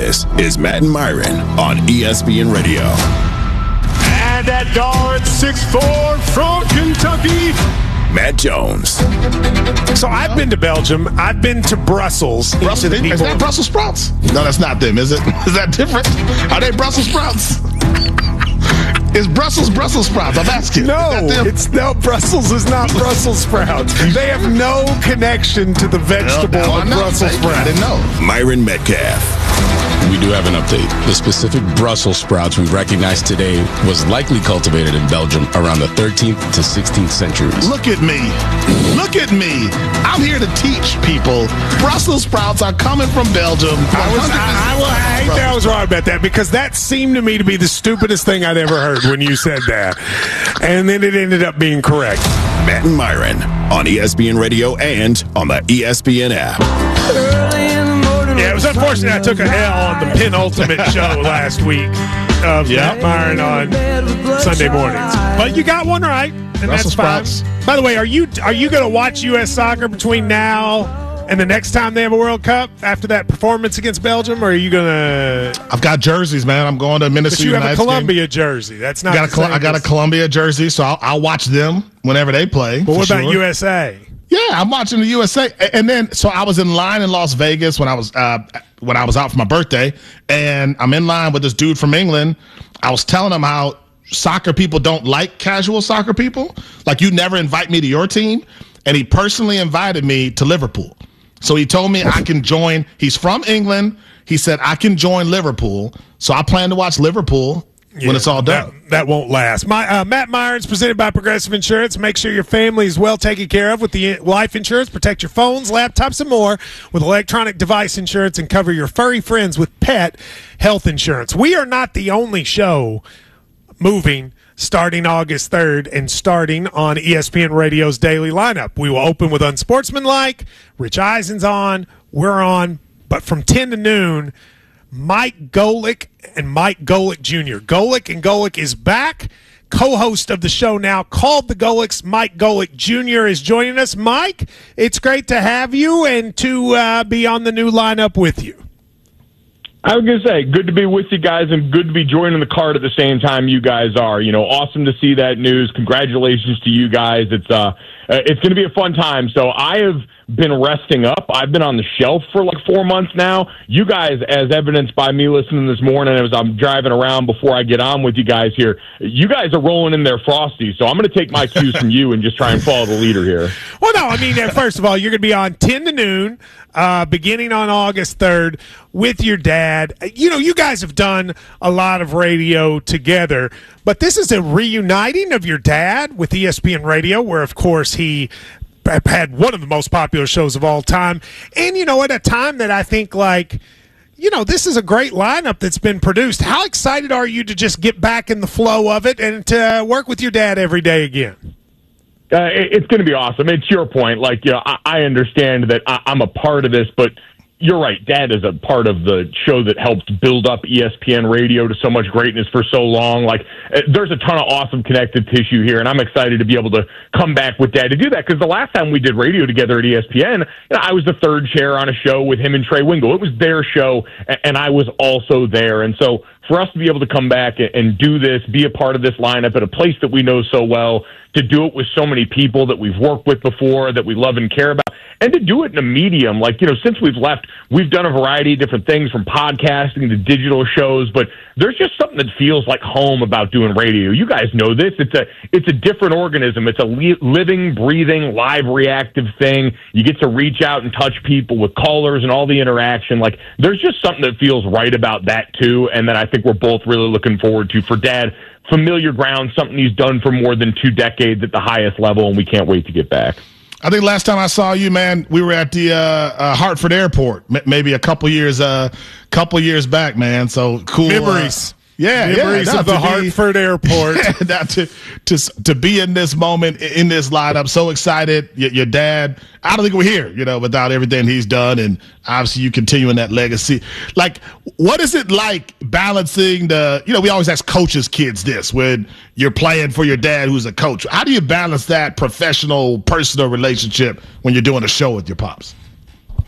This is Matt and Myron on ESPN Radio. And at guard 6'4" from Kentucky, Matt Jones. So I've been to Belgium. I've been to Brussels. Is that Brussels sprouts? No, that's not them, is it? Is that different? Are they Brussels sprouts? Is Brussels sprouts? I'm asking. No, Brussels is not Brussels sprouts. They have no connection to the vegetable of Brussels sprouts. I didn't know. Myron Metcalf. We do have an update. The specific Brussels sprouts we recognize today was likely cultivated in Belgium around the 13th to 16th centuries. Look at me. Look at me. I'm here to teach people. Brussels sprouts are coming from Belgium. I was wrong about that because that seemed to me to be the stupidest thing I'd ever heard when you said that. And then it ended up being correct. Matt and Myron on ESPN Radio and on the ESPN app. Yeah, it was unfortunate I took a L on the penultimate show last week of Matt Myron on Sunday mornings. But you got one right, and that's fine. By the way, are you going to watch U.S. soccer between now and the next time they have a World Cup after that performance against Belgium, or are you going to? I've got jerseys, man. I'm going to Minnesota United. But you have a Columbia jersey. That's not. I got a Columbia jersey, so I'll watch them whenever they play. But what about USA? Yeah, I'm watching the USA, and then so I was in line in Las Vegas when I was out for my birthday, and I'm in line with this dude from England. I was telling him how soccer people don't like casual soccer people. Like, you never invite me to your team, and he personally invited me to Liverpool. So he told me I can join. He's from England. He said I can join Liverpool, so I plan to watch Liverpool. When it's all done. That won't last. Matt Myron's presented by Progressive Insurance. Make sure your family is well taken care of with the life insurance. Protect your phones, laptops, and more with electronic device insurance, and cover your furry friends with pet health insurance. We are not the only show moving starting August 3rd and starting on ESPN Radio's daily lineup. We will open with Unsportsmanlike. Rich Eisen's on. We're on. But from 10 to noon, Mike Golick and Mike Golick Jr. Golick is back, co-host of the show now called The Golicks. Mike Golick Jr. is joining us. Mike, it's great to have you and to be on the new lineup with you. I was going to say, good to be with you guys and good to be joining the card at the same time you guys are. You know, awesome to see that news. Congratulations to you guys. It's going to be a fun time. So I have been resting up. I've been on the shelf for like 4 months now. You guys, as evidenced by me listening this morning as I'm driving around before I get on with you guys here, you guys are rolling in there frosty. So I'm going to take my cues from you and just try and follow the leader here. Well, no, I mean, first of all, you're going to be on 10 to noon, beginning on August 3rd with your dad. You know, you guys have done a lot of radio together, but this is a reuniting of your dad with ESPN Radio, where, of course, he had one of the most popular shows of all time. And, you know, at a time that I think, like, you know, this is a great lineup that's been produced. How excited are you to just get back in the flow of it and to work with your dad every day again? It's going to be awesome. It's your point. Like, you know, I understand that I'm a part of this, but you're right. Dad is a part of the show that helped build up ESPN Radio to so much greatness for so long. Like, there's a ton of awesome connective tissue here, and I'm excited to be able to come back with Dad to do that, because the last time we did radio together at ESPN, you know, I was the third chair on a show with him and Trey Wingo. It was their show, and I was also there. And so for us to be able to come back and do this, be a part of this lineup at a place that we know so well, to do it with so many people that we've worked with before, that we love and care about, and to do it in a medium. Like, you know, since we've left, we've done a variety of different things, from podcasting to digital shows, but there's just something that feels like home about doing radio. You guys know this. It's a different organism. It's a living, breathing, live, reactive thing. You get to reach out and touch people with callers and all the interaction. Like, there's just something that feels right about that, too, and that I think we're both really looking forward to. For Dad, familiar ground, something he's done for more than 2 decades at the highest level, and we can't wait to get back. I think last time I saw you, man, we were at the Hartford Airport, maybe a couple years back, man. So cool memories. Memories of the Hartford Airport. to be in this moment, in this lineup, so excited. Your dad, I don't think we're here, you know, without everything he's done, and obviously you continuing that legacy. Like, what is it like balancing we always ask coaches' kids this, when you're playing for your dad who's a coach. How do you balance that professional, personal relationship when you're doing a show with your pops?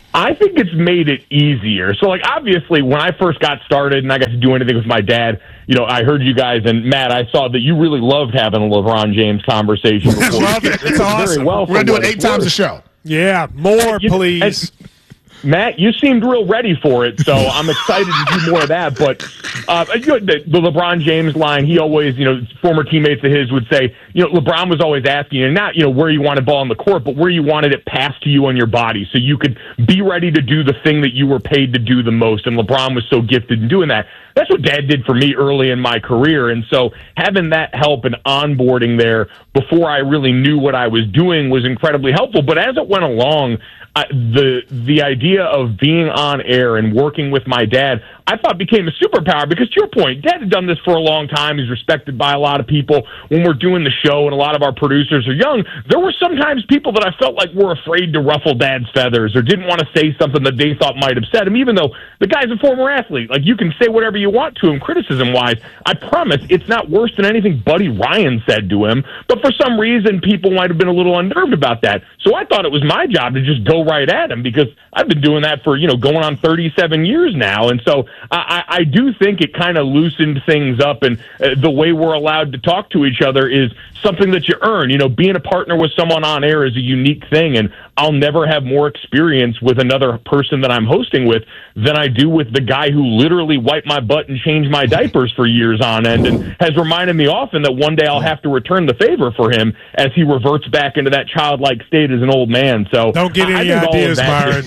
I think it's made it easier. So, like, obviously, when I first got started and I got to do anything with my dad, I heard you guys, and Matt, I saw that you really loved having a LeBron James conversation before. Love it. It's awesome. Very well. We're going to do it 8 times a show. Yeah, more, please. Matt, you seemed real ready for it, so I'm excited to do more of that. But the LeBron James line, he always, former teammates of his would say, LeBron was always asking you, not, where you wanted ball on the court, but where you wanted it passed to you on your body so you could be ready to do the thing that you were paid to do the most. And LeBron was so gifted in doing that. That's what Dad did for me early in my career. And so having that help and onboarding there before I really knew what I was doing was incredibly helpful. But as it went along, the idea of being on air and working with my dad, I thought became a superpower because, to your point, Dad had done this for a long time. He's respected by a lot of people. When we're doing the show and a lot of our producers are young, there were sometimes people that I felt like were afraid to ruffle Dad's feathers or didn't want to say something that they thought might upset him, even though the guy's a former athlete. Like, you can say whatever you want to him criticism-wise. I promise it's not worse than anything Buddy Ryan said to him, but for some reason people might have been a little unnerved about that. So I thought it was my job to just go right at him because I've been doing that for, going on 37 years now. And so I do think it kind of loosened things up, and the way we're allowed to talk to each other is something that you earn. Being a partner with someone on air is a unique thing, and I'll never have more experience with another person that I'm hosting with than I do with the guy who literally wiped my butt and changed my diapers for years on end and has reminded me often that one day I'll have to return the favor for him as he reverts back into that childlike state as an old man. So don't get any ideas, Byron.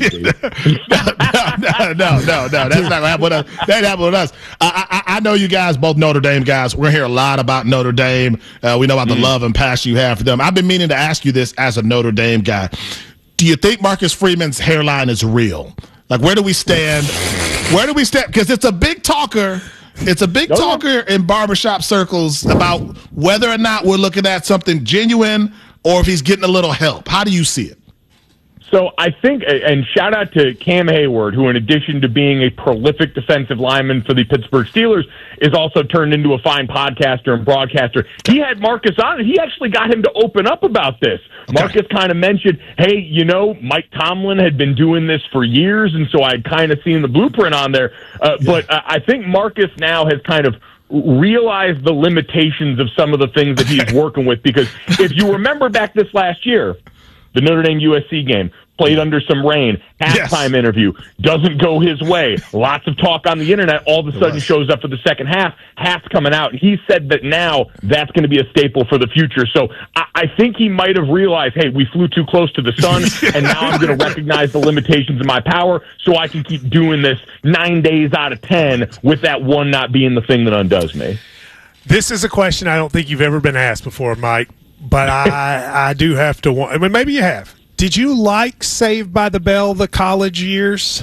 No. That's not happening with us. That happened with us. I know you guys, both Notre Dame guys. We're hear a lot about Notre Dame. We know about the love and passion you have for them. I've been meaning to ask you this as a Notre Dame guy. Do you think Marcus Freeman's hairline is real? Like, where do we stand? Because it's a big talker. It's a big talker in barbershop circles about whether or not we're looking at something genuine or if he's getting a little help. How do you see it? So I think, and shout out to Cam Hayward, who in addition to being a prolific defensive lineman for the Pittsburgh Steelers, is also turned into a fine podcaster and broadcaster. He had Marcus on, and he actually got him to open up about this. Okay. Marcus kind of mentioned, hey, Mike Tomlin had been doing this for years, and so I'd kind of seen the blueprint on there. But I think Marcus now has kind of realized the limitations of some of the things that he's working with, because if you remember back this last year, the Notre Dame USC game, played under some rain, halftime interview, doesn't go his way. Lots of talk on the internet, all of a sudden shows up for the second half, half's coming out, and he said that now that's going to be a staple for the future. So I think he might have realized, hey, we flew too close to the sun, and now I'm going to recognize the limitations of my power so I can keep doing this 9 days out of 10 with that one not being the thing that undoes me. This is a question I don't think you've ever been asked before, Mike. But I do have to – I mean, maybe you have. Did you like Saved by the Bell the college years?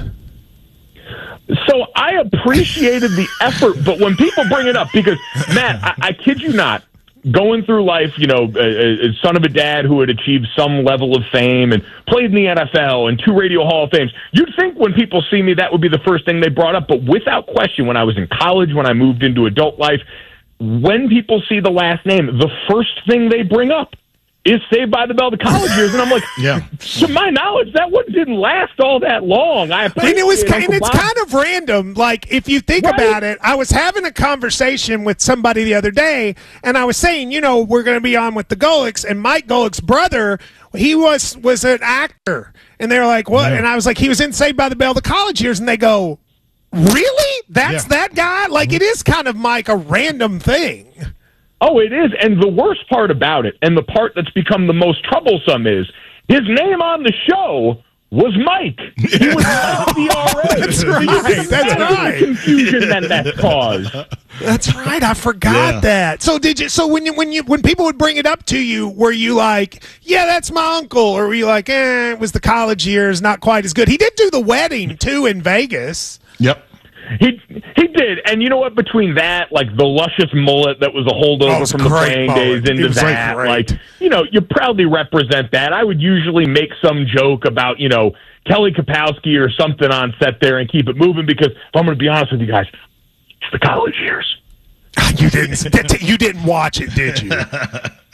So I appreciated the effort, but when people bring it up – because, Matt, I kid you not, going through life, son of a dad who had achieved some level of fame and played in the NFL and 2 Radio Hall of Fames, you'd think when people see me that would be the first thing they brought up. But without question, when I was in college, when I moved into adult life – when people see the last name, the first thing they bring up is Saved by the Bell the college years, and I'm like, to my knowledge, that one didn't last all that long. And it's kind of random. Like, if you think about it, I was having a conversation with somebody the other day, and I was saying, we're going to be on with the Golics, and Mike Golick's brother, he was an actor, and they were like, what? Yeah. And I was like, he was in Saved by the Bell the college years, and they go, really? That's that guy? Like, it is kind of, Mike, a random thing. Oh, it is. And the worst part about it, and the part that's become the most troublesome, is his name on the show was Mike. He was Mike the RA. That's right. That's right. Confusion that caused. That's right. I forgot that. So did you? So when people would bring it up to you, were you like, yeah, that's my uncle, or were you like, it was the college years, not quite as good? He did do the wedding too in Vegas. Yep. He did, and you know what? Between that, like the luscious mullet that was a holdover from the playing days into that, like you proudly represent that. I would usually make some joke about Kelly Kapowski or something on set there and keep it moving, because if I'm going to be honest with you guys, it's the college years. You didn't watch it, did you?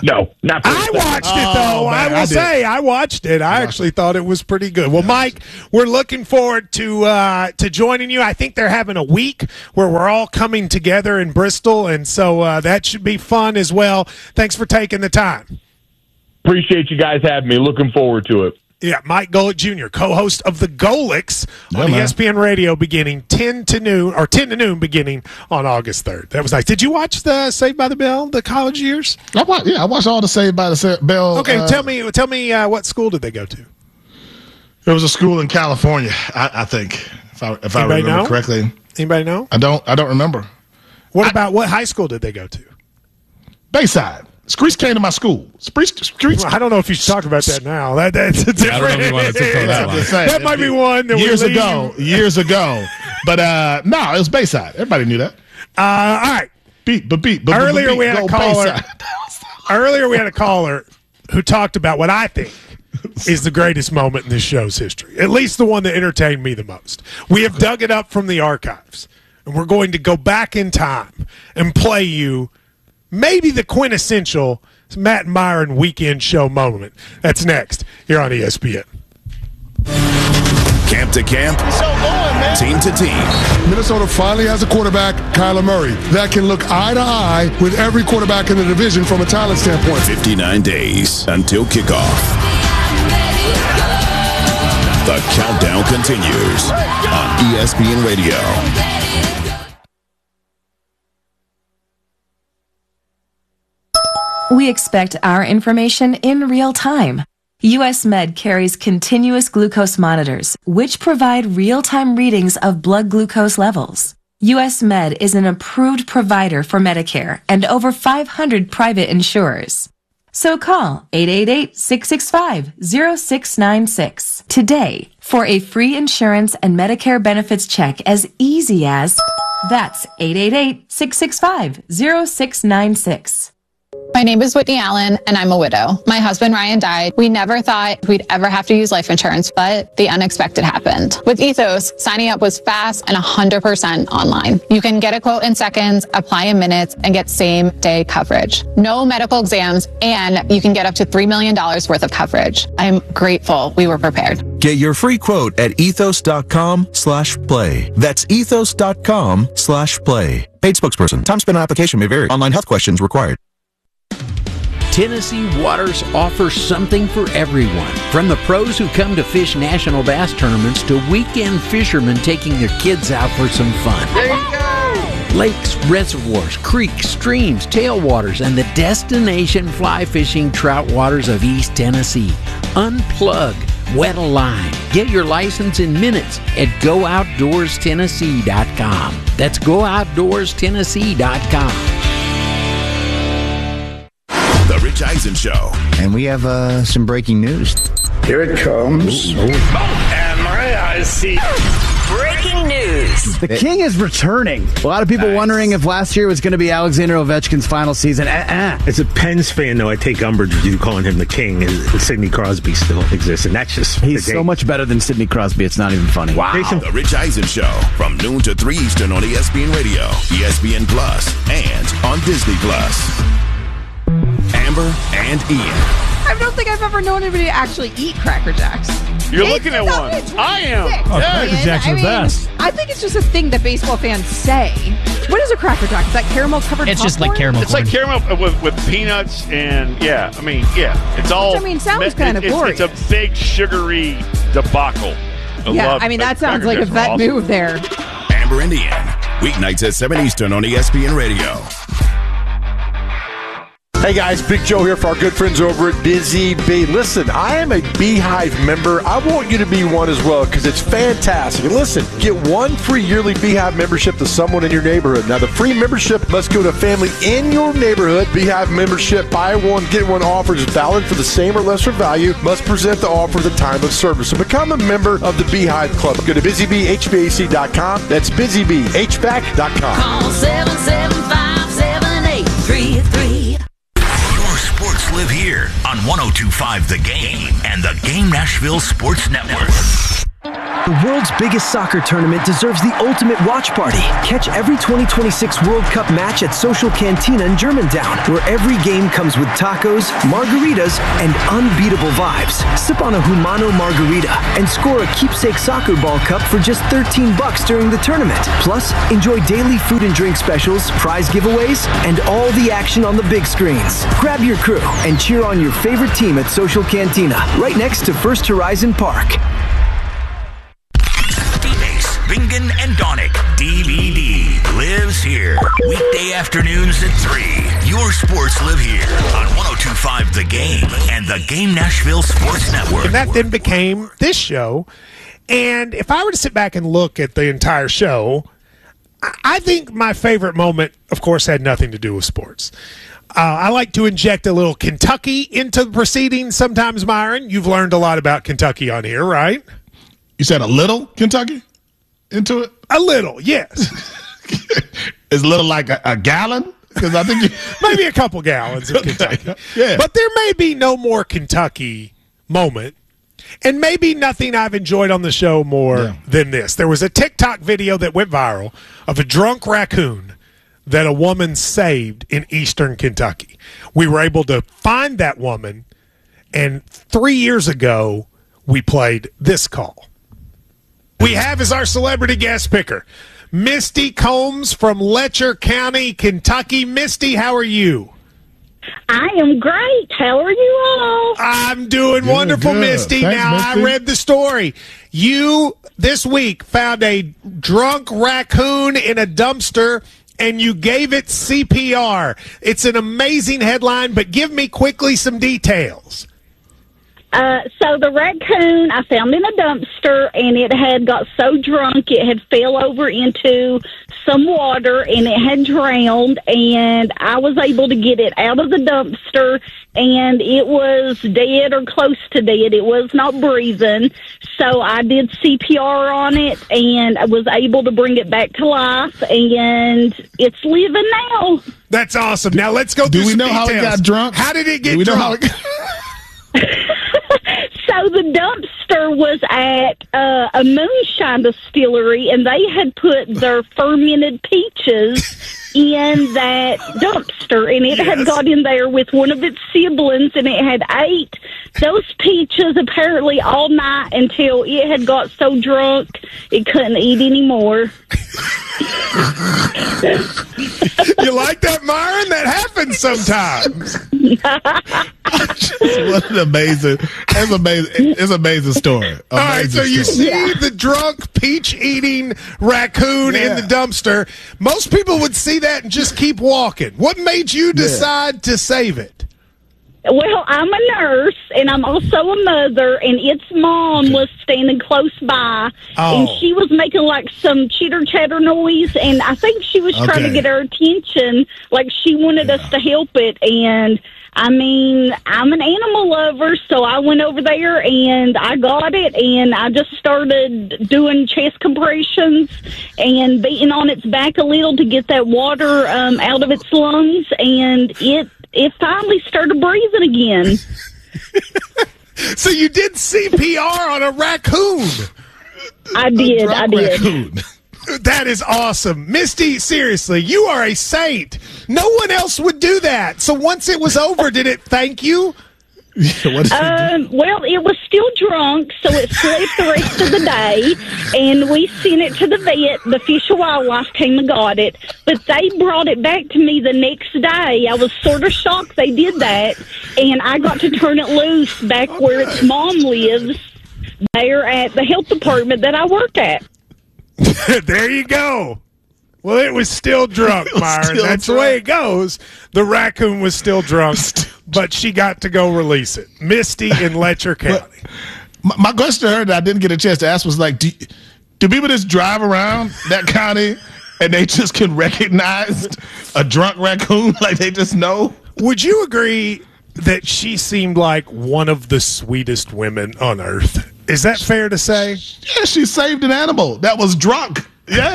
No, not for I watched it, though. man, I will say I watched it. I actually thought it was pretty good. Well, Mike, we're looking forward to joining you. I think they're having a week where we're all coming together in Bristol, and so that should be fun as well. Thanks for taking the time. Appreciate you guys having me. Looking forward to it. Yeah, Mike Golic Jr., co-host of the Golics on ESPN Radio, beginning 10 to noon, beginning on August 3rd. That was nice. Did you watch the Saved by the Bell, the college years? I watched all the Saved by the Bell. Okay, tell me, what school did they go to? It was a school in California, I think, if I remember correctly. Anybody know? I don't remember. What high school did they go to? Bayside. Screech came to my school. Well, I don't know if you should talk about that now. That's a different. I don't know if you want to take that line. That might be one that years ago. But no, it was Bayside. Everybody knew that. All right. Earlier we had a caller who talked about what I think is the greatest moment in this show's history. At least the one that entertained me the most. We have dug it up from the archives, and we're going to go back in time and play you maybe the quintessential Matt Myron weekend show moment. That's next here on ESPN. Camp to camp, team to team. Minnesota finally has a quarterback, Kyler Murray, that can look eye to eye with every quarterback in the division from a talent standpoint. 59 days until kickoff. The countdown continues on ESPN Radio. We expect our information in real time. US Med carries continuous glucose monitors, which provide real-time readings of blood glucose levels. US Med is an approved provider for Medicare and over 500 private insurers. So call 888-665-0696 today for a free insurance and Medicare benefits check as easy as... That's 888-665-0696. My name is Whitney Allen, and I'm a widow. My husband, Ryan, died. We never thought we'd ever have to use life insurance, but the unexpected happened. With Ethos, signing up was fast and 100% online. You can get a quote in seconds, apply in minutes, and get same-day coverage. No medical exams, and you can get up to $3 million worth of coverage. I'm grateful we were prepared. Get your free quote at ethos.com/play. That's ethos.com/play. Paid spokesperson. Time spent on application may vary. Online health questions required. Tennessee Waters offers something for everyone. From the pros who come to fish national bass tournaments to weekend fishermen taking their kids out for some fun. There you go! Lakes, reservoirs, creeks, streams, tailwaters, and the destination fly fishing trout waters of East Tennessee. Unplug, wet a line. Get your license in minutes at GoOutdoorsTennessee.com. That's GoOutdoorsTennessee.com. The Rich Eisen Show. And we have some breaking news. Here it comes. And my eyes see. Breaking news. The King is returning. A lot of people wondering if last year was going to be Alexander Ovechkin's final season. As a Pens fan, though, I take umbrage with you calling him the King, and Sidney Crosby still exists, and that's just... He's so much better than Sidney Crosby, it's not even funny. Wow. The Rich Eisen Show, from noon to 3 Eastern on ESPN Radio, ESPN Plus, and on Disney Plus. Amber and Ian. I don't think I've ever known anybody to actually eat Cracker Jacks. You're looking at one. I am. Cracker Jacks are the best. I think it's just a thing that baseball fans say. What is a Cracker Jack? Is that caramel covered? It's just like caramel. It's like caramel with peanuts and it's all. Which, sounds kind of glorious. It's a big sugary debacle. That sounds like a vet move there. Amber and Ian, weeknights at 7 Eastern on ESPN Radio. Hey guys, Big Joe here for our good friends over at Busy Bee. Listen, I am a Beehive member. I want you to be one as well because it's fantastic. And listen, get one free yearly Beehive membership to someone in your neighborhood. Now, the free membership must go to a family in your neighborhood. Beehive membership, buy one, get one offer is valid for the same or lesser value. Must present the offer at the time of service. So become a member of the Beehive Club. Go to busybeehvac.com. That's busybeehvac.com. Call 775-7833. Sports live here on 102.5 The Game and the Game Nashville Sports Network. The world's biggest soccer tournament deserves the ultimate watch party. Catch every 2026 World Cup match at Social Cantina in Germantown, where every game comes with tacos, margaritas, and unbeatable vibes. Sip on a Humano margarita and score a keepsake soccer ball cup for just $13 during the tournament. Plus, enjoy daily food and drink specials, prize giveaways, and all the action on the big screens. Grab your crew and cheer on your favorite team at Social Cantina, right next to First Horizon Park. Ace, Bingen, and Donick. DVD lives here. Weekday afternoons at 3. Your sports live here on 102.5 The Game and the Game Nashville Sports Network. And that then became this show. And if I were to sit back and look at the entire show, I think my favorite moment, of course, had nothing to do with sports. I like to inject a little Kentucky into the proceedings sometimes, Myron. You've learned a lot about Kentucky on here, right? You said a little Kentucky into it? A little, yes. Is little like a gallon? Because I think maybe a couple gallons of Kentucky. Yeah. But there may be no more Kentucky moment, and maybe nothing I've enjoyed on the show more than this. There was a TikTok video that went viral of a drunk raccoon that a woman saved in eastern Kentucky. We were able to find that woman, and 3 years ago, we played this call. We have as our celebrity guest picker, Misty Combs from Letcher County, Kentucky. Misty, how are you? I am great. How are you all? I'm doing wonderful, Misty. Thanks, now, Misty. I read the story. You, this week, found a drunk raccoon in a dumpster, and you gave it CPR. It's an amazing headline, but give me quickly some details. So the raccoon I found in a dumpster, and it had got so drunk it had fell over into some water, and it had drowned, and I was able to get it out of the dumpster, and it was dead or close to dead. It was not breathing, so I did CPR on it, and I was able to bring it back to life, and it's living now. That's awesome. Now let's go through Do we some know how it details. got drunk? How did it get Do we know drunk? So the dumpster was at a moonshine distillery, and they had put their fermented peaches in that dumpster, and it had got in there with one of its siblings, and it had ate those peaches apparently all night until it had got so drunk it couldn't eat anymore. You like that, Myron? That happens sometimes. What an amazing, it's an amazing story. All right, so you story. see the drunk peach-eating raccoon in the dumpster. Most people would see that and just keep walking. What made you decide to save it? Well, I'm a nurse, and I'm also a mother, and its mom was standing close by, and she was making like some chitter-chatter noise, and I think she was trying to get our attention, like she wanted us to help it, and I mean, I'm an animal lover, so I went over there, and I got it, and I just started doing chest compressions and beating on its back a little to get that water out of its lungs, and it finally started breathing again. So you did CPR on a raccoon? I did. Raccoon. That is awesome. Misty, seriously, you are a saint. No one else would do that. So once it was over, did it thank you? Well, it was still drunk, so it slept the rest of the day, and we sent it to the vet. The Fish and Wildlife came and got it, but they brought it back to me the next day. I was sort of shocked they did that, and I got to turn it loose back where its mom lives, there at the health department that I work at. There you go. Well, it was still drunk, Myron. That's the way it goes. The raccoon was still drunk, but she got to go release it. Misty in Letcher County. My question to her that I didn't get a chance to ask was like, do people just drive around that county and they just can recognize a drunk raccoon? Like they just know? Would you agree that she seemed like one of the sweetest women on earth? Is that fair to say? Yeah, she saved an animal that was drunk. Yeah.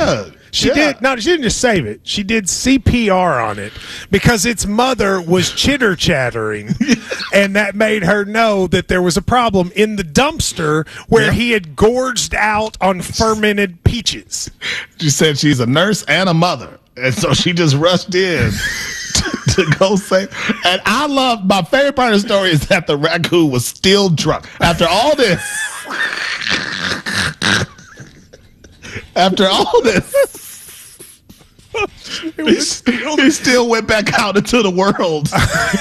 She did. No, she didn't just save it. She did CPR on it because its mother was chitter chattering, and that made her know that there was a problem in the dumpster where he had gorged out on fermented peaches. She said she's a nurse and a mother, and so she just rushed in to go save. And I love, my favorite part of the story is that the raccoon was still drunk after all this. After all this, he still went back out into the world.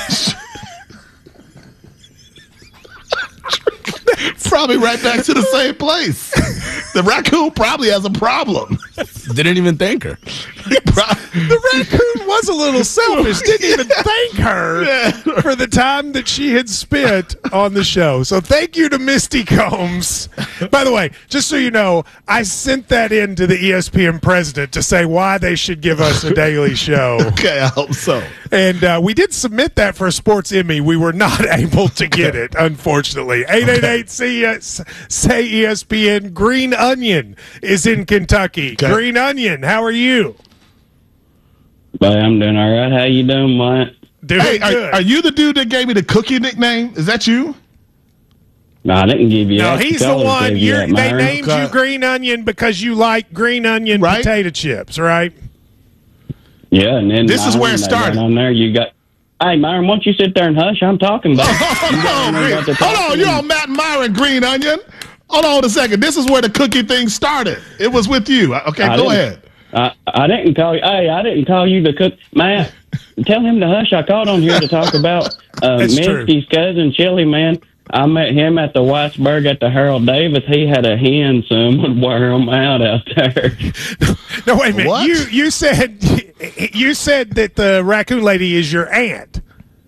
Probably right back to the same place. The raccoon probably has a problem. Didn't even thank her. The raccoon was a little selfish. Didn't even thank her for the time that she had spent on the show. So thank you to Misty Combs. By the way, just so you know, I sent that in to the ESPN president to say why they should give us a daily show. Okay, I hope so. And we did submit that for a Sports Emmy. We were not able to get it, unfortunately. 888-say ESPN. Green Onion is in Kentucky. Okay. Green Onion, how are you? I'm doing all right. How you doing, Mike? Hey, are you the dude that gave me the cookie nickname? Is that you? No, I didn't give you that. No, he's the one. They named you Green Onion because you like green onion potato chips, right? Yeah, and then this is where it started. On there, you got. Hey, Myron, why don't you sit there and hush? I'm talking about. Hold on, you're on Matt and Myron, Green Onion. Hold on a second. This is where the cookie thing started. It was with you. Okay, go ahead. I didn't call you. Hey, I didn't call you the cook. Matt, tell him to hush. I called on here to talk about Misty's cousin, Chili Man. I met him at the Whitesburg at the Harold Davis. He had a hen, so would wear them out there. No, wait a minute. What? You said that the raccoon lady is your aunt.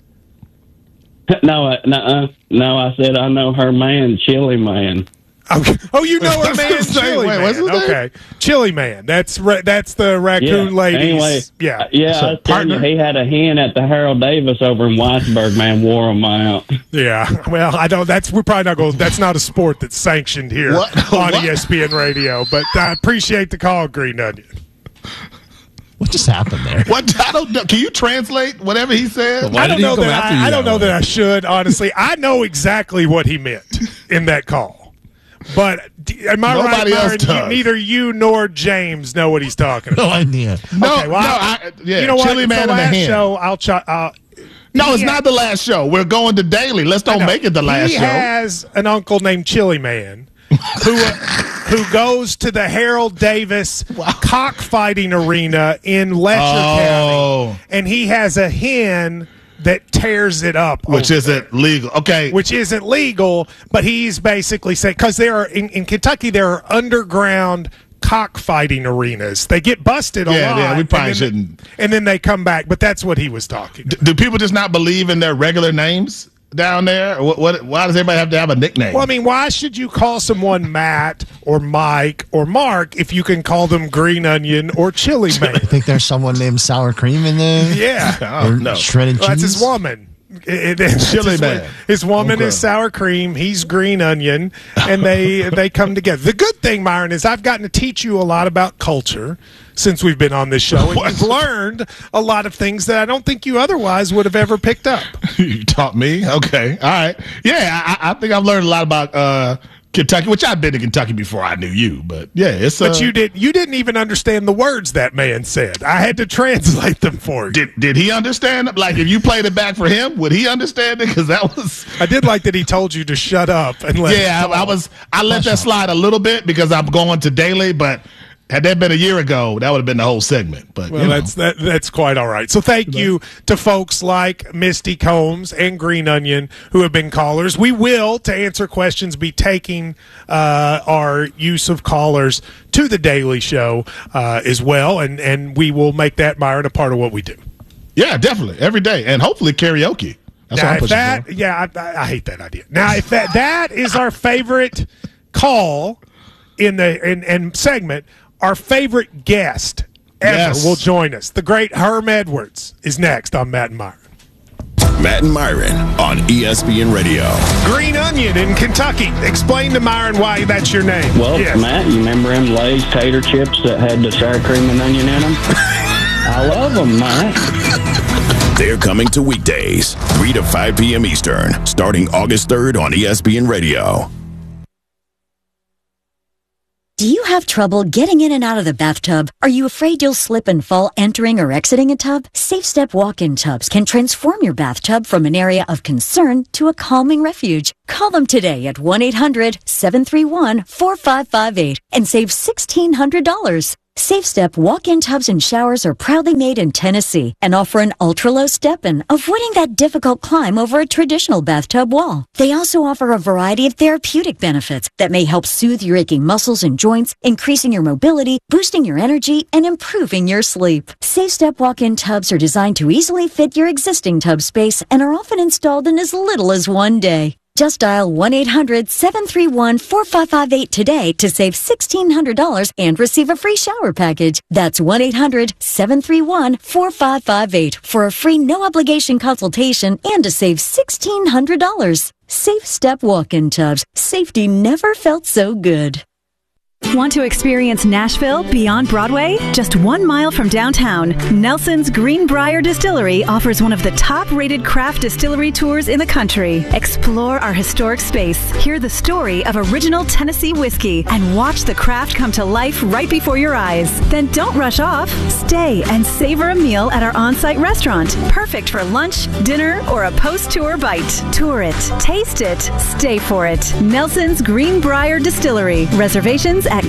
No. I said I know her man, Chili Man. Okay. Oh, you know her man, Chili Man. Okay, Chili Man. That's the raccoon lady. Anyway, yeah. I told you, he had a hen at the Harold Davis over in Whitesburg. Man, wore them out. Yeah. Well, I don't. We're probably not going. That's not a sport that's sanctioned here on ESPN Radio. But I appreciate the call, Green Onion. What just happened there? I don't know. Can you translate whatever he said? I don't know that I should. Honestly, I know exactly what he meant in that call. But am I Nobody right, Myron? Neither you nor James know what he's talking about. No idea. You know what? Chili Man and the hen. Show, no, it's not the last show. We're going to daily. Let's don't make it the last show. He has an uncle named Chili Man who goes to the Harold Davis cockfighting arena in Letcher County, and he has a hen that tears it up, which isn't legal. Okay, which isn't legal, but he's basically saying because there are in Kentucky there are underground cockfighting arenas. They get busted a lot. Yeah, we probably shouldn't. And then they come back, but that's what he was talking about. Do people just not believe in their regular names down there? Why does everybody have to have a nickname? Well, I mean, why should you call someone Matt or Mike or Mark if you can call them Green Onion or Chili Man? I think there's someone named Sour Cream in there. Yeah. No. Shredded cheese. That's his woman. Chili Man. His woman is Sour Cream. He's Green Onion, and they come together. The good thing, Myron, is I've gotten to teach you a lot about culture since we've been on this show, and you've learned a lot of things that I don't think you otherwise would have ever picked up. You taught me? Okay. All right. Yeah, I think I've learned a lot about Kentucky, which I've been to Kentucky before I knew you, but yeah, it's. But you didn't even understand the words that man said. I had to translate them for you. Did he understand? Like, if you played it back for him, would he understand it? Because that was. I did like that he told you to shut up and let. Yeah, I let that slide a little bit because I'm going to daily, but. Had that been a year ago, that would have been the whole segment. But that's quite all right. So thank you to folks like Misty Combs and Green Onion who have been callers. We will, to answer questions, be taking our use of callers to the Daily Show as well, and we will make that, Myron, a part of what we do. Yeah, definitely, every day, and hopefully karaoke. That's what I'm pushing for. Yeah, I hate that idea. Now, if that is our favorite call in the segment. Our favorite guest ever will join us. The great Herm Edwards is next on Matt and Myron. Matt and Myron on ESPN Radio. Green Onion in Kentucky. Explain to Myron why that's your name. Well, Matt, you remember them Lay's tater chips that had the sour cream and onion in them? I love them, Matt. They're coming to weekdays, 3 to 5 p.m. Eastern, starting August 3rd on ESPN Radio. Do you have trouble getting in and out of the bathtub? Are you afraid you'll slip and fall entering or exiting a tub? Safe Step walk-in tubs can transform your bathtub from an area of concern to a calming refuge. Call them today at 1-800-731-4558 and save $1,600. Safe Step walk-in tubs and showers are proudly made in Tennessee and offer an ultra-low step-in, avoiding that difficult climb over a traditional bathtub wall. They also offer a variety of therapeutic benefits that may help soothe your aching muscles and joints, increasing your mobility, boosting your energy, and improving your sleep. Safe Step walk-in tubs are designed to easily fit your existing tub space and are often installed in as little as one day. Just dial 1-800-731-4558 today to save $1,600 and receive a free shower package. That's 1-800-731-4558 for a free no-obligation consultation and to save $1,600. Safe Step walk-in tubs. Safety never felt so good. Want to experience Nashville beyond Broadway? Just 1 mile from downtown, Nelson's Greenbrier Distillery offers one of the top-rated craft distillery tours in the country. Explore our historic space, hear the story of original Tennessee whiskey, and watch the craft come to life right before your eyes. Then don't rush off. Stay and savor a meal at our on-site restaurant, perfect for lunch, dinner, or a post-tour bite. Tour it, taste it, stay for it. Nelson's Greenbrier Distillery. Reservations at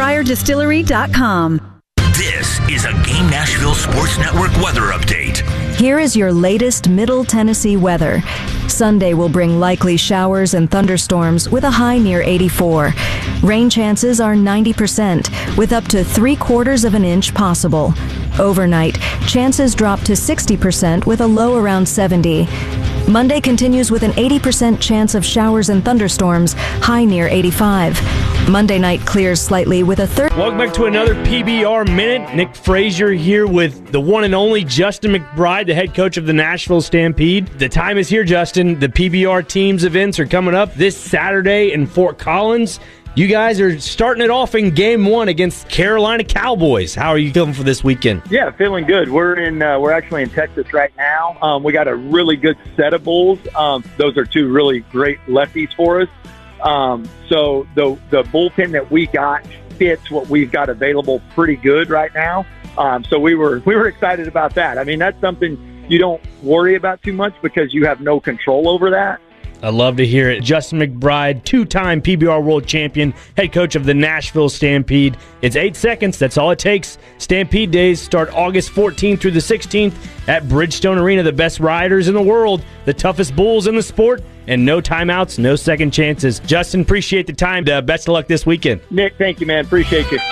greenbrierdistillery.com. This is a Game Nashville Sports Network weather update. Here is your latest Middle Tennessee weather. Sunday will bring likely showers and thunderstorms with a high near 84. Rain chances are 90%, with up to 3/4 of an inch possible. Overnight, chances drop to 60% with a low around 70. Monday continues with an 80% chance of showers and thunderstorms, high near 85. Monday night clears slightly with a third. Welcome back to another PBR Minute. Nick Frazier here with the one and only Justin McBride, the head coach of the Nashville Stampede. The time is here, Justin. The PBR teams events are coming up this Saturday in Fort Collins. You guys are starting it off in Game 1 against Carolina Cowboys. How are you feeling for this weekend? Yeah, feeling good. We're actually in Texas right now. We got a really good set of bulls. Those are two really great lefties for us. So the bullpen that we got fits what we've got available pretty good right now. So we were excited about that. I mean, that's something you don't worry about too much because you have no control over that. I love to hear it. Justin McBride, two-time PBR world champion, head coach of the Nashville Stampede. It's 8 seconds. That's all it takes. Stampede Days start August 14th through the 16th at Bridgestone Arena. The best riders in the world, the toughest bulls in the sport, and no timeouts, no second chances. Justin, appreciate the time. Best of luck this weekend. Nick, thank you, man. Appreciate you.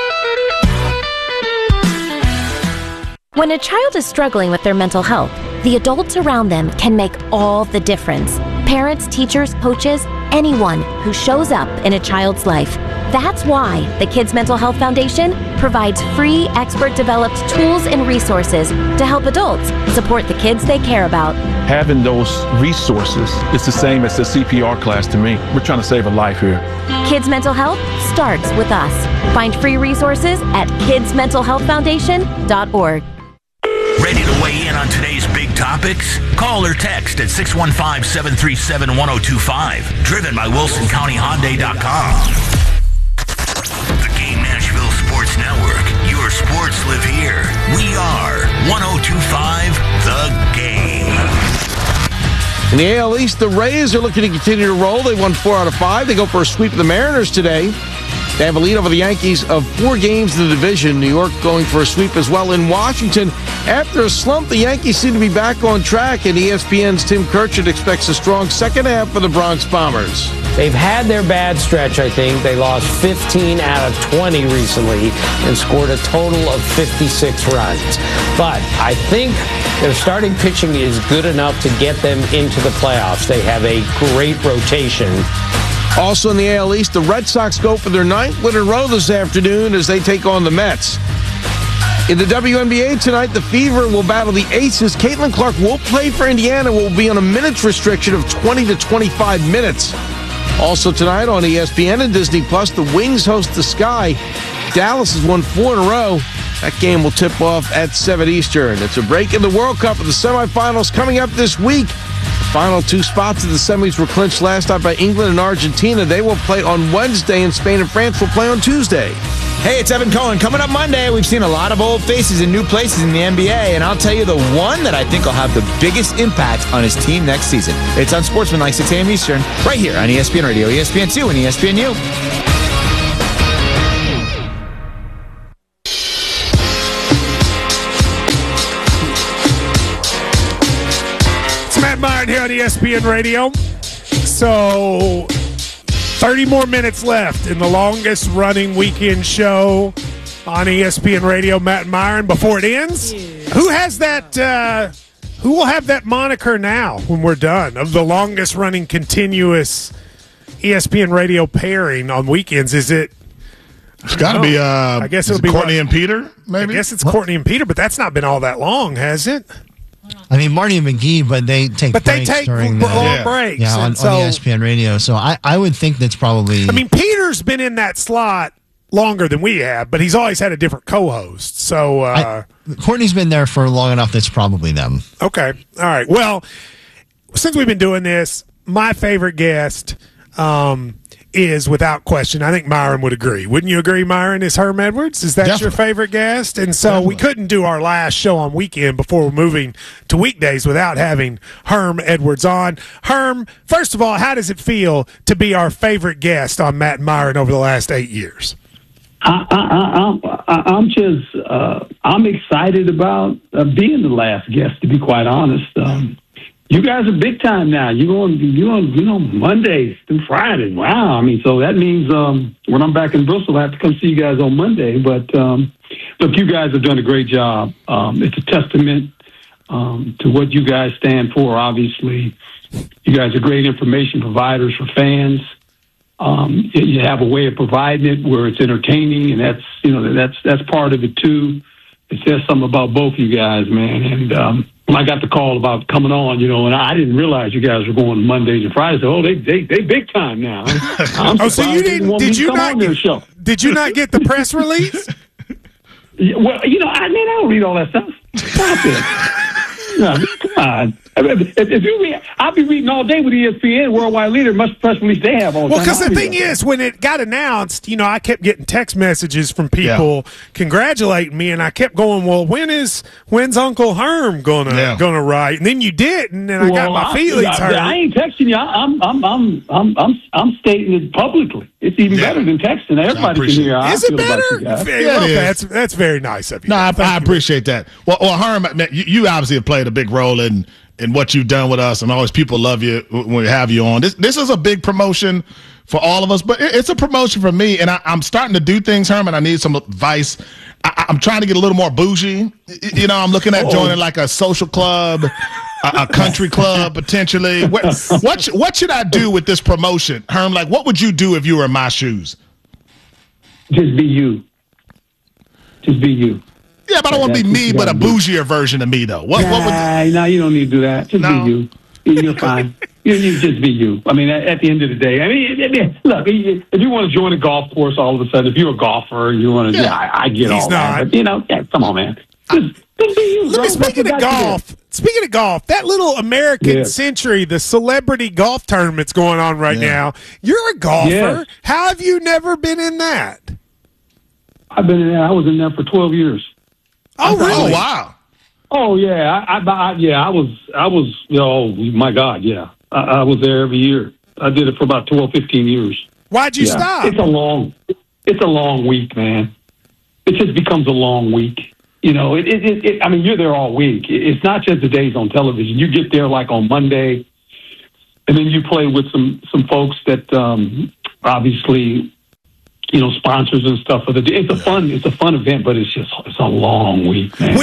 When a child is struggling with their mental health, the adults around them can make all the difference. Parents, teachers, coaches, anyone who shows up in a child's life. That's why the Kids Mental Health Foundation provides free, expert-developed tools and resources to help adults support the kids they care about. Having those resources is the same as the CPR class to me. We're trying to save a life here. Kids Mental Health starts with us. Find free resources at kidsmentalhealthfoundation.org. Ready to weigh in on today's big topics? Call or text at 615-737-1025. Driven by WilsonCountyHyundai.com. The Game Nashville Sports Network. Your sports live here. We are 102.5 The Game. In the AL East, the Rays are looking to continue to roll. They won 4 out of 5. They go for a sweep of the Mariners today. They have a lead over the Yankees of 4 games in the division. New York going for a sweep as well in Washington. After a slump, the Yankees seem to be back on track, and ESPN's Tim Kirchert expects a strong second half for the Bronx Bombers. They've had their bad stretch, I think. They lost 15 out of 20 recently and scored a total of 56 runs. But I think their starting pitching is good enough to get them into the playoffs. They have a great rotation. Also in the AL East, the Red Sox go for their 9th win in a row this afternoon as they take on the Mets. In the WNBA tonight, the Fever will battle the Aces. Caitlin Clark will play for Indiana, will be on a minutes restriction of 20 to 25 minutes. Also tonight on ESPN and Disney+, the Wings host the Sky. Dallas has won 4 in a row. That game will tip off at 7 Eastern. It's a break in the World Cup with the semifinals coming up this week. Final 2 spots of the semis were clinched last night by England and Argentina. They will play on Wednesday, and Spain and France will play on Tuesday. Hey, it's Evan Cohen. Coming up Monday, we've seen a lot of old faces in new places in the NBA, and I'll tell you the one that I think will have the biggest impact on his team next season. It's on Sportsmanlike, 6 a.m. Eastern, right here on ESPN Radio, ESPN2, and ESPNU. It's Matt Meyer here on ESPN Radio. So 30 more minutes left in the longest running weekend show on ESPN Radio, Matt Myron. Before it ends, who has that? Who will have that moniker now when we're done of the longest running continuous ESPN Radio pairing on weekends? Is it? It's got to be. I guess it'll be Courtney and Peter. Maybe. I guess it's Courtney and Peter, but that's not been all that long, has it? I mean, Marty and McGee, but they take breaks during long breaks. Yeah, on ESPN Radio. So I would think that's probably. I mean, Peter's been in that slot longer than we have, but he's always had a different co-host. So Courtney's been there for long enough. That's probably them. Okay, all right. Well, since we've been doing this, my favorite guest is, without question, I think Myron would agree. Wouldn't you agree, Myron, is Herm Edwards? Is that Definitely. your favorite guest? And so we couldn't do our last show on weekend before we're moving to weekdays without having Herm Edwards on. Herm, first of all, how does it feel to be our favorite guest on Matt and Myron over the last 8 years? I'm just I'm excited about being the last guest, to be quite honest. You guys are big time now. You're on Mondays through Fridays. Wow. I mean, so that means when I'm back in Bristol, I have to come see you guys on Monday. But look, you guys have done a great job. It's a testament to what you guys stand for. Obviously, you guys are great information providers for fans. You have a way of providing it where it's entertaining, and that's part of it too. It says something about both you guys, man. And when I got the call about coming on, and I didn't realize you guys were going Mondays and Fridays. Oh, they big time now. So you didn't? Did you not get the press release? Well, I don't read all that stuff. Stop it. No, come on. If you read, I'll be reading all day with ESPN, Worldwide Leader, much press release they have all the time. Well, because the thing is, when it got announced, I kept getting text messages from people congratulating me, and I kept going, well, when's Uncle Herm gonna write? And then you didn't, and I got my feelings hurt. I ain't texting you. I'm stating it publicly. It's even better than texting. Everybody can hear how I feel about you guys. That's very nice of you. No, I appreciate that. Well, Herm, man, you obviously have played a big role in what you've done with us, and always people love you when we have you on. This is a big promotion for all of us, but it's a promotion for me, and I'm starting to do things, Herman. I need some advice. I'm trying to get a little more bougie. I'm looking at joining like a social club, a country club potentially. What should I do with this promotion, Herm? Like, what would you do if you were in my shoes? Just be you. Just be you. Yeah, but I don't want to be me, but a bougier version of me, though. No, you don't need to do that. Just be you. You're fine. You just be you. I mean, at the end of the day, look, if you want to join a golf course all of a sudden, if you're a golfer, you want to, I get all that. But, come on, man. Just be you. Speaking of golf, that little American Century, the celebrity golf tournament's going on right now. You're a golfer. Yes. How have you never been in that? I've been in there. I was in there for 12 years. Oh, really? Oh, wow. Oh, yeah. I was, oh, my God, yeah. I was there every year. I did it for about 12, 15 years. Why'd you stop? It's a long week, man. It just becomes a long week. I mean, you're there all week. It's not just the days on television. You get there like on Monday, and then you play with some folks that obviously, sponsors and stuff for the day. It's a fun event, but it's a long week, man.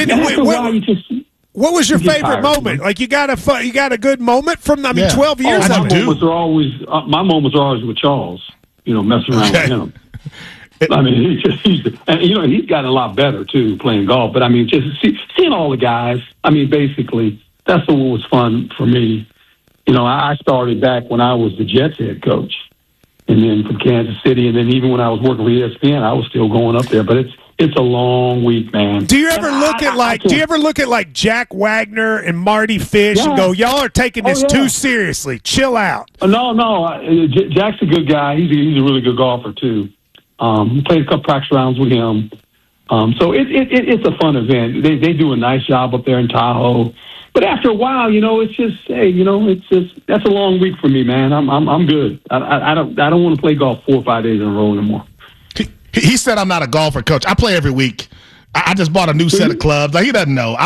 What was your favorite moment? Like you got a good moment from 12 years. My moments are always with Charles. Messing around with him. I mean, he's gotten a lot better too playing golf. But I mean, just seeing all the guys. I mean, basically, that's what was fun for me. You know, I started back when I was the Jets head coach, and then from Kansas City, and then even when I was working for ESPN, I was still going up there. But it's a long week, man. Do you ever look at like Jack Wagner and Marty Fish and go, y'all are taking this too seriously? Chill out. No. Jack's a good guy. He's a really good golfer too. Played a couple practice rounds with him. So it's a fun event. They do a nice job up there in Tahoe. But after a while, you know, it's just that's a long week for me, man. I'm good. I don't want to play golf 4 or 5 days in a row anymore. He said I'm not a golfer, coach. I play every week. I just bought a new set of clubs. Like, he doesn't know.